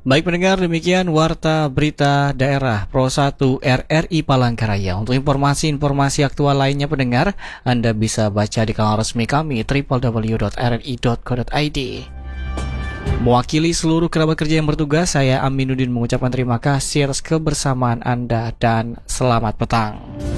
Baik pendengar, demikian Warta Berita Daerah Pro 1 RRI Palangkaraya. Untuk informasi-informasi aktual lainnya pendengar, Anda bisa baca di kanal resmi kami www.rri.co.id. Mewakili seluruh kerabat kerja yang bertugas, saya Aminuddin mengucapkan terima kasih atas kebersamaan Anda dan selamat petang.